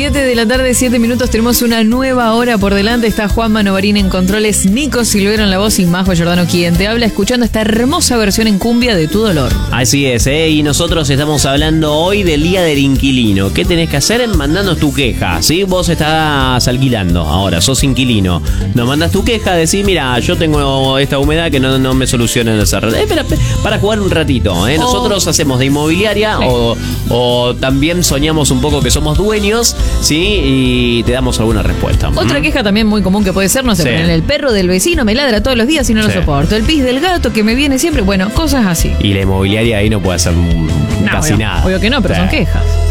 7 de la tarde, 7 minutos, tenemos una nueva hora por delante. Está Juan Manovarín en controles, Nico Silvero en la voz y Majo Giordano quien te habla, escuchando esta hermosa versión en cumbia de Tu Dolor. Así es, y nosotros estamos hablando hoy del Día del Inquilino. ¿Qué tenés que hacer? Mandanos tu queja, ¿sí? Vos estás alquilando ahora, sos inquilino. Nos mandás tu queja, decís, mira, yo tengo esta humedad que no me soluciona en el cerro. Para jugar un ratito, Nosotros hacemos de inmobiliaria o también soñamos un poco que somos dueños, ¿sí? Y te damos alguna respuesta. Otra queja también muy común que puede ser, no sé, el perro del vecino me ladra todos los días y no lo soporto. El pis del gato que me viene siempre, bueno, cosas así. Y la inmobiliaria ahí no puede hacer casi nada. Obvio que no, pero son quejas.